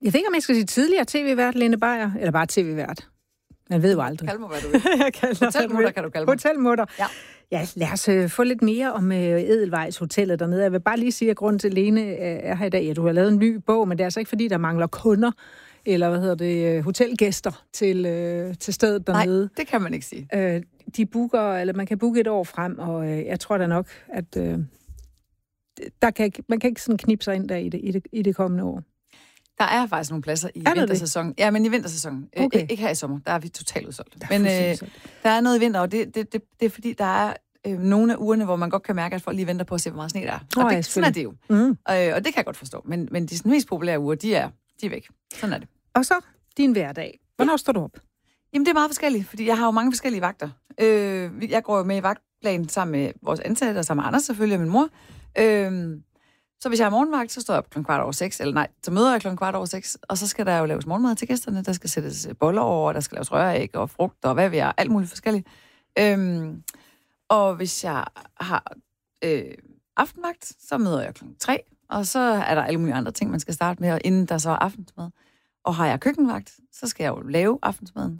Jeg ved ikke, om jeg skal sige tidligere tv-vært, Lene Beyer, eller bare tv-vært. Man ved jo aldrig. Kald mig, hvad du vil. Jeg kalder Hotelmutter kan du kalde mig. Hotelmutter. Ja. Ja, lad os få lidt mere om Edelweiss Hotellet dernede. Jeg vil bare lige sige, at grunden til, at Lene er her i dag, at du har lavet en ny bog, men det er altså ikke, fordi der mangler kunder, eller hotelgæster til stedet dernede. Nej, det kan man ikke sige. De booker, eller man kan booke et år frem, og jeg tror da nok, at man kan ikke sådan knippe sig ind der i det kommende år. Der er faktisk nogle pladser i vintersæsonen. Ja, men i vintersæsonen. Okay. Ikke her i sommer. Der er vi totalt udsolgt. Men der er noget i vinter, og det er fordi, der er nogle af ugerne, hvor man godt kan mærke, at folk lige venter på at se, hvor meget sne der er. Og sådan er det jo. Og det kan jeg godt forstå. Men de mest populære uger, de er væk. Sådan er det. Og så din hverdag. Hvornår står du op? Jamen, det er meget forskelligt, fordi jeg har jo mange forskellige vagter. Jeg går jo med i vagtplanen sammen med vores ansatte, og sammen med Anders selvfølgelig, og min mor. Så hvis jeg har morgenvagt, så står jeg op 6:15, eller nej, så møder jeg 6:15, og så skal der jo laves morgenmad til gæsterne. Der skal sættes boller over, der skal laves røræg og frugt, og hvad ved jeg, alt muligt forskelligt. Og hvis jeg har aftenvagt, så møder jeg 3:00, og så er der alle mulige andre ting, man skal starte med, og inden der så er aftensmad. Og har jeg køkkenvagt, så skal jeg jo lave aftensmaden.